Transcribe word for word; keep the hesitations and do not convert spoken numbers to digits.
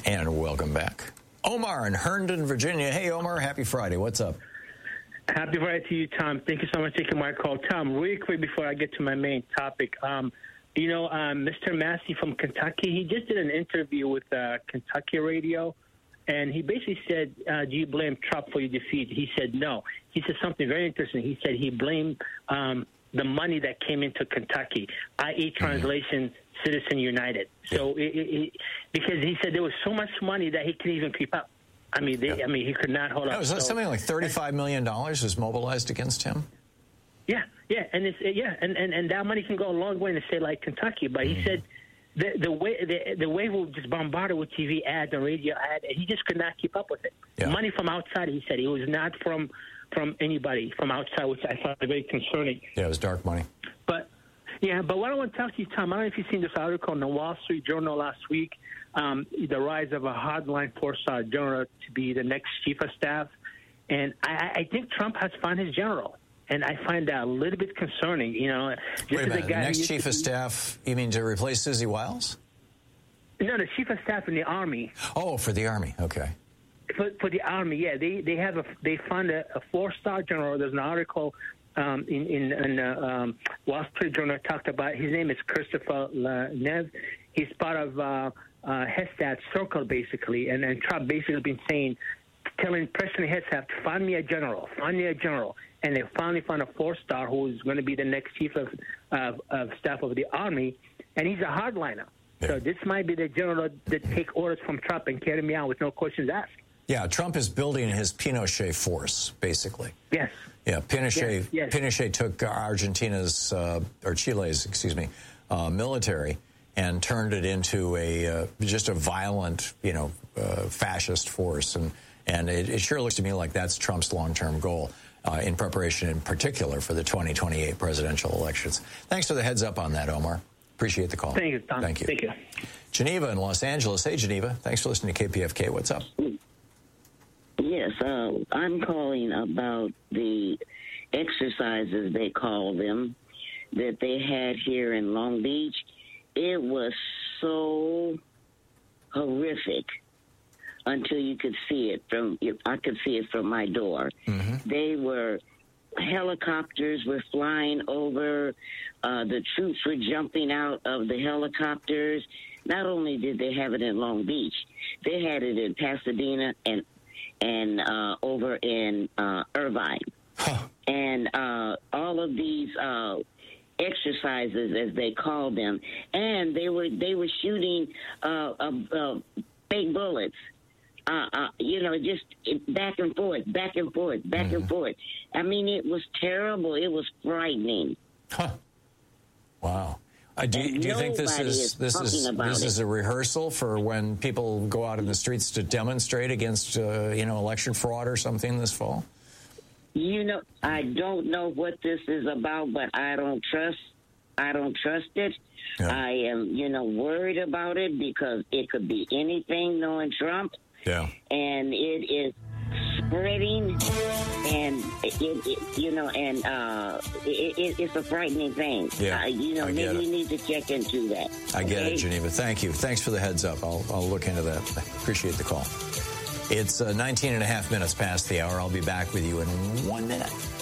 And welcome back. Omar in Herndon, Virginia. Hey, Omar, happy Friday. What's up? Happy Friday to you, Tom. Thank you so much for taking my call. Tom, really quick before I get to my main topic, um, you know, um, Mister Massey from Kentucky, he just did an interview with uh, Kentucky radio, and he basically said, uh, do you blame Trump for your defeat? He said no. He said something very interesting. He said he blamed um, the money that came into Kentucky, that is translation, mm-hmm. Citizen United. So it, it, it, because he said there was so much money that he couldn't even keep up. I mean, they, yeah. I mean, he could not hold no, up. Was so, something like thirty-five million dollars was mobilized against him? Yeah, yeah, and it's yeah, and, and, and that money can go a long way in a state like Kentucky. But mm-hmm. he said the the way the, the way we just bombarded with T V ads and radio ads, he just could not keep up with it. Yeah. Money from outside, he said, it was not from from anybody from outside, which I found very concerning. Yeah, it was dark money. But yeah, but what I want to talk to you, Tom, I don't know if you've seen this article in the Wall Street Journal last week. Um, the rise of a hardline four-star general to be the next chief of staff. And I, I think Trump has found his general. And I find that a little bit concerning. You know, Wait a minute, the next chief of staff, you mean to replace Susie Wiles? No, the chief of staff in the Army. Oh, for the Army, okay. For, for the Army, yeah. They they have a, they found a, a four-star general. There's an article um, in, in, in uh, um, Wall Street Journal talked about. His name is Christopher Nev. He's part of uh, uh, Hestad's circle, basically. And, and Trump basically been saying, telling President Hestad to find me a general, find me a general. And they finally found a four-star who is going to be the next chief of, of, of staff of the Army, and he's a hardliner. Yeah. So this might be the general that take orders from Trump and carry me out with no questions asked. Yeah, Trump is building his Pinochet force, basically. Yes. Yeah, Pinochet. Yes, yes. Pinochet took Argentina's uh, or Chile's, excuse me, uh, military and turned it into a uh, just a violent, you know, uh, fascist force, and and it, it sure looks to me like that's Trump's long-term goal. Uh, in preparation, in particular, for the twenty twenty-eight presidential elections. Thanks for the heads up on that, Omar. Appreciate the call. Thank you, Tom. Thank you. Thank you. Geneva in Los Angeles. Hey, Geneva. Thanks for listening to K P F K. What's up? Yes, uh, I'm calling about the exercises, they call them, that they had here in Long Beach. It was so horrific. Until you could see it from, I could see it from my door. Mm-hmm. They were, helicopters were flying over. Uh, the troops were jumping out of the helicopters. Not only did they have it in Long Beach, they had it in Pasadena and and uh, over in uh, Irvine. Huh. And uh, all of these uh, exercises, as they called them, and they were they were shooting uh, uh, uh, fake bullets. Uh, uh, you know, just back and forth, back and forth, back mm-hmm. and forth. I mean, it was terrible. It was frightening. Huh. Wow. Uh, do, you, do you think this is, is this is this it. is a rehearsal for when people go out in the streets to demonstrate against, uh, you know, election fraud or something this fall? You know, I don't know what this is about, but I don't trust. I don't trust it. Yeah. I am, you know, worried about it because it could be anything, knowing Trump. Yeah. And it is spreading, and it, it you know, and uh, it, it, it's a frightening thing. Yeah, uh, you know, maybe we need to check into that. I okay? get it, Geneva. Thank you. Thanks for the heads up. I'll I'll look into that. Appreciate the call. It's uh, nineteen and a half minutes past the hour. I'll be back with you in one minute.